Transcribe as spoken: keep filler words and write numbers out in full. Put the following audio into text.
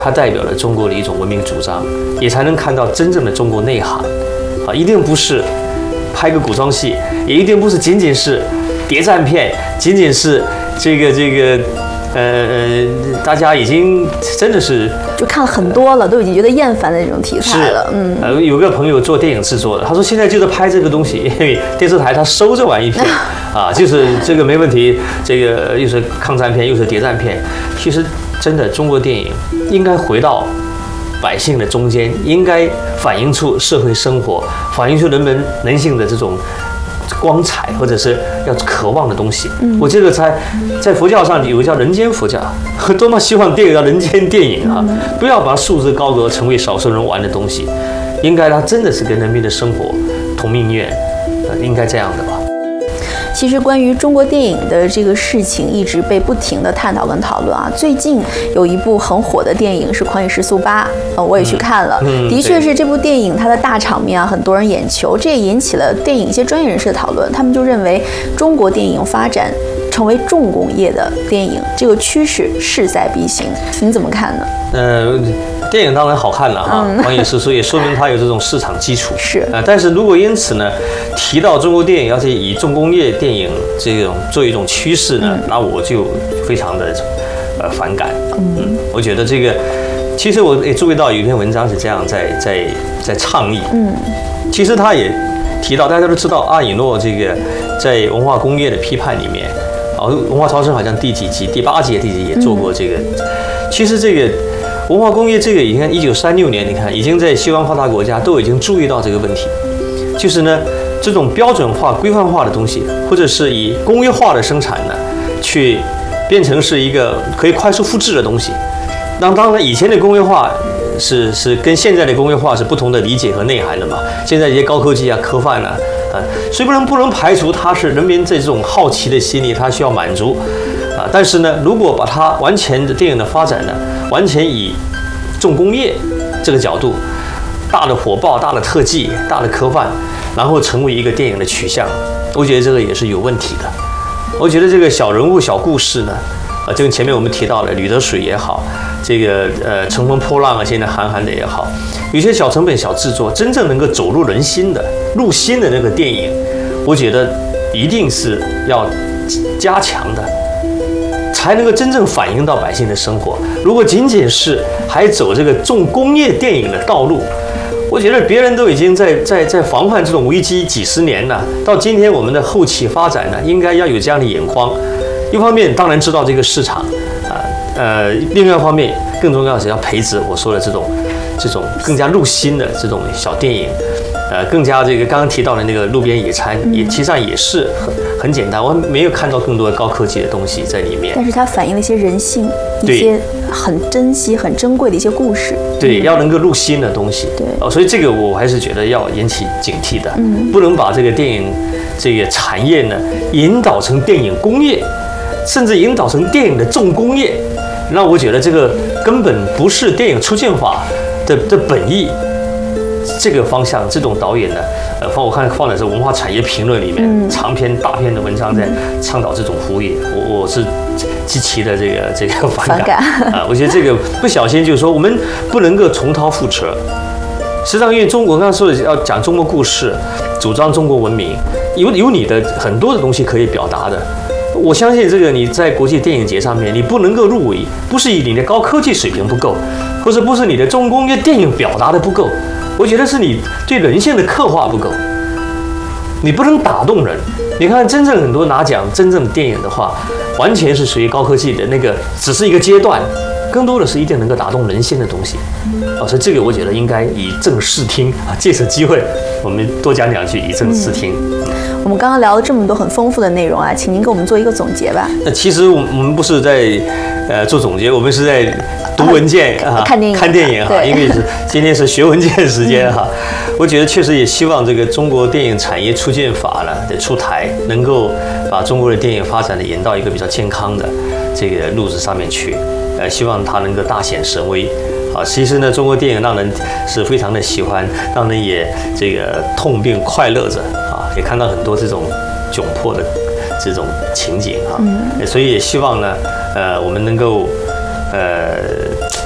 它代表了中国的一种文明主张，也才能看到真正的中国内涵。啊，一定不是拍个古装戏，也一定不是仅仅是谍战片，仅仅是这个这个。呃呃，大家已经真的是就看很多了，都已经觉得厌烦的那种题材了。嗯， 呃，有个朋友做电影制作的，他说现在就是拍这个东西，因为电视台他收这玩意片啊，就是这个没问题，这个又是抗战片又是谍战片。其实真的中国电影应该回到百姓的中间，应该反映出社会生活，反映出人们人性的这种光彩，或者是要渴望的东西。嗯，我这个在在佛教上有个叫人间佛教，多么希望电影叫人间电影啊！不要把它束之高阁，成为少数人玩的东西，应该它真的是跟人民的生活同命运，呃，应该这样的吧。 其实关于中国电影的这个事情一直被不停的探讨跟讨论啊。最近有一部很火的电影是《狂野时速八》，呃，我也去看了， 嗯嗯、 的确是这部电影它的大场面啊，很多人眼球，这也引起了电影一些专业人士的讨论。他们就认为中国电影发展成为重工业的电影，这个趋势势在必行，您怎么看呢？ 呃，电影当然好看了哈，《狂野时速》也说明它有这种市场基础。 是啊、呃，但是如果因此呢，提到中国电影要是以重工业电影这种做一种趋势呢，嗯、那我就非常的呃反感。嗯，嗯我觉得这个，其实我也注意到有一篇文章是这样在在在倡议。嗯，其实他也提到，大家都知道阿以诺这个在文化工业的批判里面，啊，文化超生好像第几集，第八集、第几集也做过这个。嗯、其实这个。文化工业这个，你看，一九三六年，你看已经在西方发达国家都已经注意到这个问题，就是呢，这种标准化、规范化的东西，或者是以工业化的生产呢，去变成是一个可以快速复制的东西。那当然，以前的工业化是是跟现在的工业化是不同的理解和内涵的嘛。现在一些高科技啊、科幻啊，啊，虽不能不能排除它是人民这种好奇的心理，它需要满足。啊，但是呢，如果把它完全的电影的发展呢，完全以重工业这个角度，大的火爆、大的特技、大的科幻，然后成为一个电影的取向，我觉得这个也是有问题的。我觉得这个小人物、小故事呢，啊，就跟前面我们提到的《吕得水》也好，这个呃《乘风破浪》啊，现在韩寒的也好，有些小成本、小制作，真正能够走入人心的、入心的那个电影，我觉得一定是要加强的。才能够真正反映到百姓的生活。如果仅仅是还走这个重工业电影的道路，我觉得别人都已经在在在防范这种危机几十年了。到今天我们的后期发展呢，应该要有这样的眼光。一方面当然知道这个市场，啊呃，另外一方面更重要的是要培植我说的这种这种更加入心的这种小电影。呃，更加这个刚刚提到的那个路边野餐，也其实上也是很很简单，我没有看到更多的高科技的东西在里面。 但是它反映了一些人性，一些很珍惜、很珍贵的一些故事。 对，要能够入心的东西。 对， 哦，所以这个我还是觉得要引起警惕的， 嗯， 不能把这个电影这个产业呢引导成电影工业，甚至引导成电影的重工业。那我觉得这个根本不是电影出现法的的本意。这个方向，这种导演呢，呃，放我看放的是文化产业评论里面、嗯、长篇大篇的文章在倡导这种服务业，我我是极其的这个这个反感啊！我觉得这个不小心就是说，我们不能够重蹈覆辙。实际上，因为中国刚刚说的要讲中国故事，主张中国文明，有有你的很多的东西可以表达的。我相信这个你在国际电影节上面，你不能够入围，不是以你的高科技水平不够，或者不是你的重工业电影表达的不够。我觉得是你对人性的刻画不够，你不能打动人。你看，真正很多拿奖真正的电影的话，完全是属于高科技的那个，只是一个阶段，更多的是一定能够打动人心的东西。啊，所以这个我觉得应该以正视听啊，借此机会我们多讲两句，以正视听。 嗯，我们刚刚聊了这么多很丰富的内容啊，请您给我们做一个总结吧。 那其实我们不是在呃做总结，我们是在读文件啊， 看电影， 看电影哈，因为是今天是学文件时间哈。我觉得确实也希望这个中国电影产业促进法呢的出台，能够把中国的电影发展的引到一个比较健康的这个路子上面去。呃，希望它能够大显神威。啊，其实呢，中国电影让人是非常的喜欢，让人也这个痛并快乐着啊，也看到很多这种窘迫的这种情景啊，嗯，所以也希望呢，呃，我们能够呃